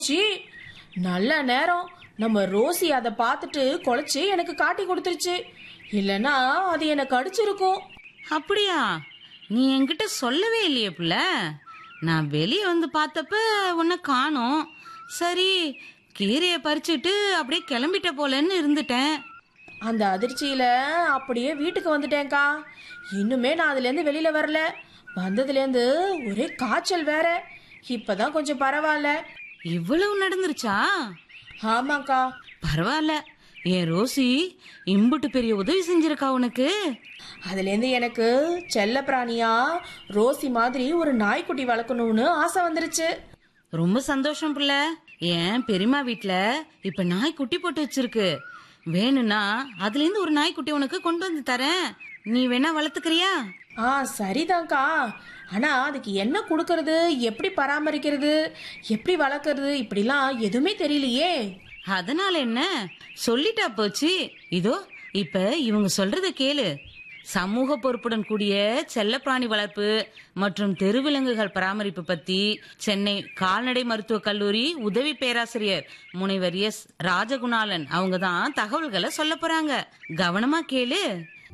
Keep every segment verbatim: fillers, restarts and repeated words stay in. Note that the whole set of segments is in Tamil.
ச்சீ, நல்ல நேரம். நம்ம ரோசி அதை பார்த்துட்டு குலைச்சு எனக்கு காட்டி கொடுத்துருச்சு. இல்லைன்னா அது எனக்கு அடிச்சிருக்கும். அப்படியா? நீ என்கிட்ட சொல்லவே இல்லையே புள்ள. நான் வெளியே வந்து பார்த்தப்ப உன்னை காணோம். சரி, கீரையை பறிச்சுட்டு அப்படியே கிளம்பிட்ட போலன்னு இருந்துட்டேன். அந்த அதிர்ச்சியில அப்படியே வீட்டுக்கு வந்துட்டேன்க்கா. இன்னுமே நான் அதுலேருந்து வெளியில வரல. வந்ததுலேருந்து ஒரே காய்ச்சல் வேற. இப்பதான் கொஞ்சம் பரவாயில்ல. இவ்வளவு நடந்துருச்சா? ஆமாக்கா. பரவாயில்ல, என் ரோசி இம்புட்டு பெரிய உதவி செஞ்சிருக்கா உனக்கு. அதுலேருந்து எனக்கு செல்ல பிராணியா ரோசி மாதிரி ஒரு நாய்க்குட்டி வளர்க்கணும்னு ஆசை வந்துருச்சு. ரொம்ப சந்தோஷம் புள்ள. என் பெரியம்மா வீட்டுல இப்ப நாய் குட்டி போட்டு வச்சிருக்கு. வேணும்னா அதுல இருந்து ஒரு நாய்க்குட்டி உனக்கு கொண்டு வந்து தரேன். நீ வேணா வளர்த்துக்கிறியா? ஆ, சரிதான்க்கா. ஆனா அதுக்கு என்ன கொடுக்கறது, எப்படி பராமரிக்கிறது, எப்படி வளர்க்கறது, இப்படிலாம் எதுவுமே தெரியலையே. அதனால என்ன, சொல்லிட்டா போச்சு. இதோ இப்ப இவங்க சொல்றத கேளு. சமூக பொறுப்புடன் கூடிய செல்லப்பிராணி வளர்ப்பு மற்றும் தெருவிலங்குகள் பராமரிப்பு பத்தி சென்னை கால்நடை மருத்துவக் கல்லூரி உதவி பேராசிரியர் முனைவர் எஸ் ராஜகுணாலன் அவங்க தான் தகவல்களை சொல்ல போறாங்க. கவனமா கேளு.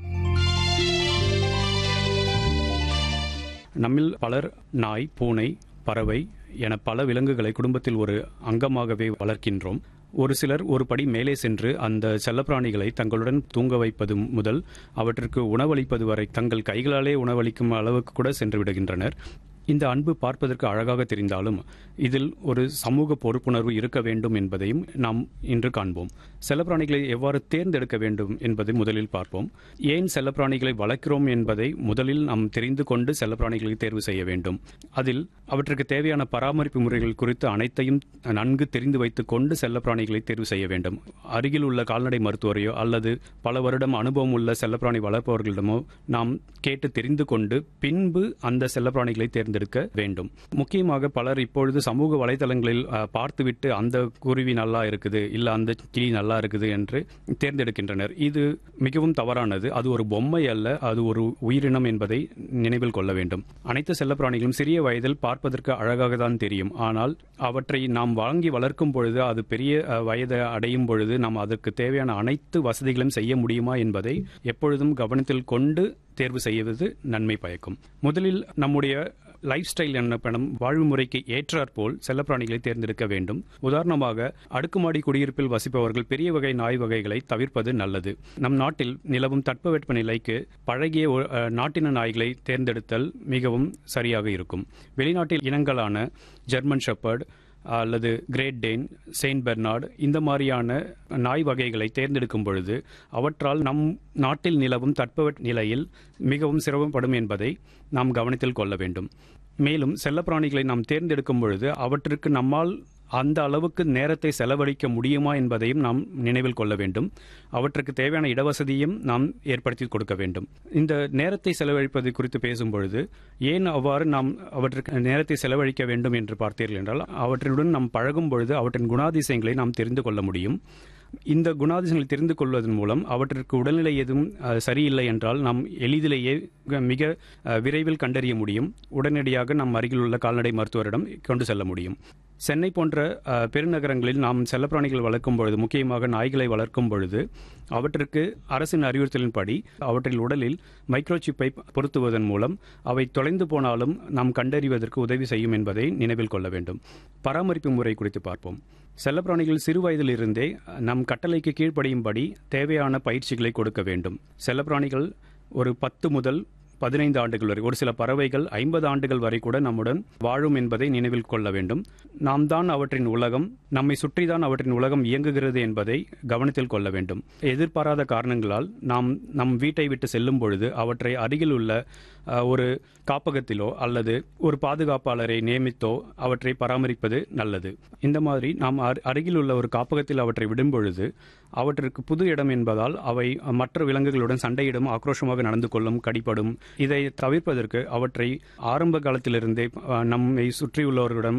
நம்மில் பலர் நாய், பூனை, பறவை என பல விலங்குகளை குடும்பத்தில் ஒரு அங்கமாகவே வளர்க்கின்றோம். ஒரு சிலர் ஒரு படி மேலே சென்று அந்த செல்லப்பிராணிகளை தங்களுடன் தூங்க வைப்பது முதல் அவற்றிற்கு உணவளிப்பது வரை தங்கள் கைகளாலே உணவளிக்கும் அளவுக்கு கூட சென்று விடுகின்றனர். இந்த அன்பு பார்ப்பதற்கு அழகாக தெரிந்தாலும் இதில் ஒரு சமூக பொறுப்புணர்வு இருக்க வேண்டும் என்பதையும் நாம் இன்று காண்போம். செல்லப்பிராணிகளை எவ்வாறு தேர்ந்தெடுக்க வேண்டும் என்பதை முதலில் பார்ப்போம். ஏன் செல்லப்பிராணிகளை வளர்க்கிறோம் என்பதை முதலில் நாம் தெரிந்து கொண்டு செல்லப்பிராணிகளை தேர்வு செய்ய வேண்டும். அதில் அவற்றுக்கு தேவையான பராமரிப்பு முறைகள் குறித்து அனைத்தையும் நன்கு தெரிந்து வைத்துக் கொண்டு செல்லப்பிராணிகளை தேர்வு செய்ய வேண்டும். அருகில் உள்ள கால்நடை மருத்துவரையோ அல்லது பல வருடம் அனுபவம் உள்ள செல்லப்பிராணி வளர்ப்பவர்களிடமோ நாம் கேட்டு தெரிந்து கொண்டு பின்பு அந்த செல்லப்பிராணிகளை தேர்ந்து எடுக்க வேண்டும். முக்கியமாக பலர் இப்பொழுது சமூக வலைதளங்களில் பார்த்துவிட்டு அந்த குருவி நல்லா இருக்குது, இல்ல அந்த கிளி நல்லா இருக்குது என்று தேர்ந்தெடுக்கின்றனர். இது மிகவும் தவறானது. அது ஒரு பொம்மை அல்ல, அது ஒரு உயிரினம் என்பதை நினைவில் கொள்ள வேண்டும். அனைத்து செல்லப்பிராணிகளும் சிறிய வயதில் பார்ப்பதற்கு அழகாக தான் தெரியும். ஆனால் அவற்றை நாம் வாங்கி வளர்க்கும் பொழுது அது பெரிய வயதை அடையும் பொழுது நாம் அதற்கு தேவையான அனைத்து வசதிகளும் செய்ய முடியுமா என்பதை எப்பொழுதும் கவனத்தில் கொண்டு தேர்வு செய்வது நன்மை பயக்கும். முதலில் நம்முடைய லைஃப் ஸ்டைல் எனப்படும் வாழ்வு முறைக்கு ஏற்றாற்போல் செல்லப்பிராணிகளை தேர்ந்தெடுக்க வேண்டும். உதாரணமாக, அடுக்குமாடி குடியிருப்பில் வசிப்பவர்கள் பெரிய வகை நாய் வகைகளை தவிர்ப்பது நல்லது. நம் நாட்டில் நிலவும் தட்பவெட்ப நிலைக்கு பழகிய நாட்டின நாய்களை தேர்ந்தெடுத்தல் மிகவும் சரியாக இருக்கும். வெளிநாட்டில் இனங்களான ஜெர்மன் ஷெப்பர்ட் அல்லது கிரேட் டேன், செயின்ட் பெர்னார்டு இந்த மாதிரியான நாய் வகைகளை தேர்ந்தெடுக்கும் பொழுது அவற்றால் நம் நாட்டில் நிலவும் தட்பவெட்ப நிலையில் மிகவும் சிரமப்படும் என்பதை நாம் கவனத்தில் கொள்ள வேண்டும். மேலும் செல்லப்பிராணிகளை நாம் தேர்ந்தெடுக்கும் பொழுது அவற்றிற்கு நம்மால் அந்த அளவுக்கு நேரத்தை செலவழிக்க முடியுமா என்பதையும் நாம் நினைவில் கொள்ள வேண்டும். அவற்றுக்கு தேவையான இடவசதியும் நாம் ஏற்படுத்தி கொடுக்க வேண்டும். இந்த நேரத்தை செலவழிப்பது குறித்து பேசும்பொழுது ஏன் அவ்வாறு நாம் அவற்றுக்கு நேரத்தை செலவழிக்க வேண்டும் என்று பார்த்தீர்கள் என்றால், அவற்றுடன் நாம் பழகும் பொழுது அவற்றின் குணாதிசயங்களை நாம் தெரிந்து கொள்ள முடியும். இந்த குணாதிசயங்களை தெரிந்து கொள்வதன் மூலம் அவற்றிற்கு உடல்நிலை எதுவும் சரியில்லை என்றால் நாம் எளிதிலேயே மிக விரைவில் கண்டறிய முடியும். உடனடியாக நம் அருகில் உள்ள கால்நடை மருத்துவரிடம் கொண்டு செல்ல முடியும். சென்னை போன்ற பெருநகரங்களில் நாம் செல்லப்பிராணிகள் வளர்க்கும் பொழுது, முக்கியமாக நாய்களை வளர்க்கும் பொழுது அவற்றிற்கு அரசின் அறிவுறுத்தலின்படி அவற்றின் உடலில் மைக்ரோசிப்பை பொருத்துவதன் மூலம் அவை தொலைந்து போனாலும் நாம் கண்டறிவதற்கு உதவி செய்யும் என்பதை நினைவில் கொள்ள வேண்டும். பராமரிப்பு முறை குறித்து பார்ப்போம். செல்லப்பிராணிகள் சிறு வயதிலிருந்தே நம் கட்டளைக்கு கீழ்ப்படியும்படி தேவையான பயிற்சிகளை கொடுக்க வேண்டும். செல்லப்பிராணிகள் ஒரு பத்து முதல் பதினைந்து ஆண்டுகள் வரை, ஒரு சில பறவைகள் ஐம்பது ஆண்டுகள் வரை கூட நம்முடன் வாழும் என்பதை நினைவில் கொள்ள வேண்டும். நாம் தான் அவற்றின் உலகம், நம்மை சுற்றிதான் அவற்றின் உலகம் இயங்குகிறது என்பதை கவனத்தில் கொள்ள வேண்டும். எதிர்பாராத காரணங்களால் நாம் நம் வீட்டை விட்டு செல்லும் பொழுது அவற்றை அருகில் உள்ள ஒரு காப்பகத்திலோ அல்லது ஒரு பாதுகாப்பாளரை நியமித்தோ அவற்றை பராமரிப்பது நல்லது. இந்த மாதிரி நாம் அருகில் உள்ள ஒரு காப்பகத்தில் அவற்றை விடும் பொழுது அவற்றிற்கு புது இடம் என்பதால் அவை மற்ற விலங்குகளுடன் சண்டையிடும், ஆக்ரோஷமாக நடந்து கொள்ளும், கடிப்படும். இதை தவிர்ப்பதற்கு அவற்றை ஆரம்ப காலத்திலிருந்தே நம்மை சுற்றியுள்ளவர்களிடம்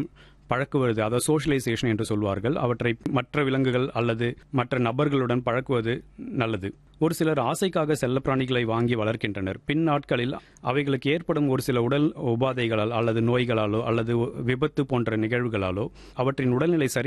பழக்குவது, அதாவது சோஷியலைசேஷன் என்று சொல்வார்கள், அவற்றை மற்ற விலங்குகள் அல்லது மற்ற நபர்களுடன் பழக்குவது நல்லது. ஒரு சிலர் ஆசைக்காக செல்லப்பிராணிகளை வாங்கி வளர்க்கின்றனர். பின் நாட்களில் அவைகளுக்கு ஏற்படும் ஒரு சில உடல் உபாதைகளால் அல்லது நோய்களாலோ அல்லது விபத்து போன்ற நிகழ்வுகளாலோ அவற்றின் உடல்நிலை சரி